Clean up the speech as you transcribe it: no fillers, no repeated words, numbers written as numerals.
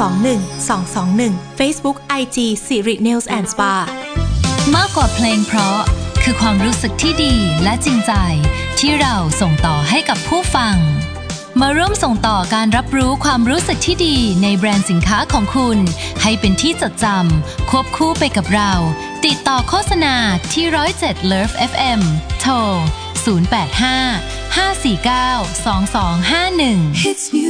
02-121-221 Facebook IG Siri Nails and Spa มากกว่าเพลงเพราะคือความรู้สึกที่ดีและจริงใจที่เราส่งต่อให้กับผู้ฟังมาร่วมส่งต่อการรับรู้ความรู้สึกที่ดีในแบรนด์สินค้าของคุณให้เป็นที่จดจำควบคู่ไปกับเราติดต่อโฆษณาที่107 Love FM โทร 085 549 2251